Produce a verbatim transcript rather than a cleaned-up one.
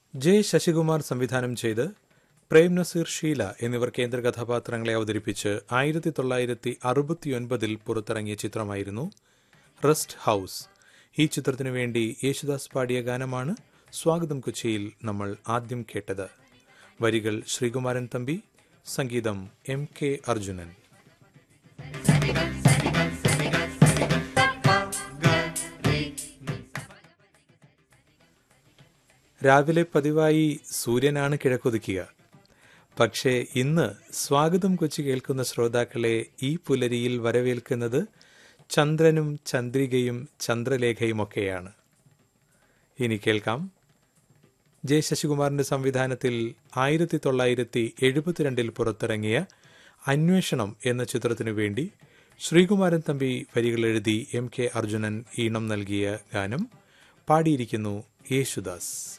J Sasikumar സംവിധാനം ചെയ്ത് പ്രേം നസീർ, ഷീല എന്നിവർ കേന്ദ്ര കഥാപാത്രങ്ങളെ അവതരിപ്പിച്ച് ആയിരത്തി തൊള്ളായിരത്തി അറുപത്തിയൊൻപതിൽ പുറത്തിറങ്ങിയ ചിത്രമായിരുന്നു റെസ്റ്റ് ഹൌസ്. ഈ ചിത്രത്തിനു വേണ്ടി യേശുദാസ് പാടിയ ഗാനമാണ് സ്വാഗതം കൊച്ചിയിൽ നമ്മൾ ആദ്യം കേട്ടത്. വരികൾ ശ്രീകുമാരൻ തമ്പി, സംഗീതം എം കെ അർജുനൻ. രാവിലെ പതിവായി സൂര്യനാണ് കിഴക്കുദിക്കുക. പക്ഷേ ഇന്ന് സ്വാഗതം കൊച്ചി കേൾക്കുന്ന ശ്രോതാക്കളെ ഈ പുലരിയിൽ വരവേൽക്കുന്നത് ചന്ദ്രനും ചന്ദ്രികയും ചന്ദ്രലേഖയുമൊക്കെയാണ്. ഇനി കേൾക്കാം ജെ ശശികുമാറിന്റെ സംവിധാനത്തിൽ ആയിരത്തി തൊള്ളായിരത്തി എഴുപത്തിരണ്ടിൽ പുറത്തിറങ്ങിയ അന്വേഷണം എന്ന ചിത്രത്തിനു വേണ്ടി ശ്രീകുമാരൻ തമ്പി വരികൾ എഴുതി എം കെ അർജുനൻ ഈണം നൽകിയ ഗാനം. പാടിയിരിക്കുന്നു യേശുദാസ്.